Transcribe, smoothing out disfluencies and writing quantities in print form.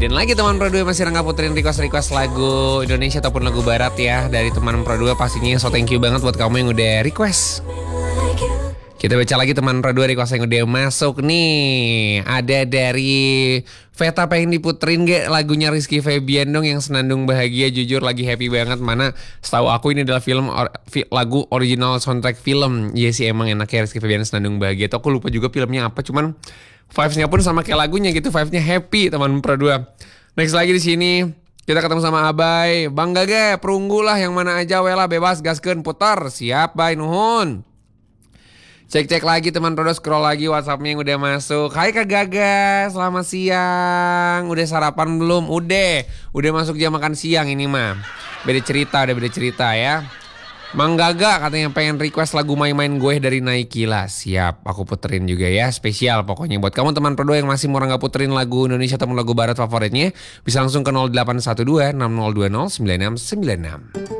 Dan lagi teman Pro 2 masih Rangga puterin request lagu Indonesia ataupun lagu barat ya. Dari teman Pro 2 pastinya, so thank you banget buat kamu yang udah request. Kita baca lagi teman Pro 2 request yang udah masuk nih. Ada dari Veta, pengen diputerin gak lagunya Rizky Febian dong yang Senandung Bahagia. Jujur lagi happy banget, mana setahu aku ini adalah lagu original soundtrack film. Iya sih emang enaknya Rizky Febian Senandung Bahagia. Tuh aku lupa juga filmnya apa, cuman vibes-nya pun sama kayak lagunya gitu, vibes-nya happy teman Pro 2. Next lagi di sini kita ketemu sama Abai. Bang Gage, perunggu lah yang mana aja wela bebas gaskeun putar. Siap Bay, nuhun. Cek lagi teman Pro 2, scroll lagi WhatsApp-nya yang udah masuk. Hai Kak Gaga, selamat siang. Udah sarapan belum? Udah masuk jam makan siang ini mah. Beda cerita ya. Mang Gaga katanya pengen request lagu Main-Main Gue dari Naikila. Siap, aku puterin juga ya. Spesial pokoknya buat kamu teman Pro 2 yang masih mau Rangga puterin lagu Indonesia atau lagu barat favoritnya, bisa langsung ke 0812 6020 9696.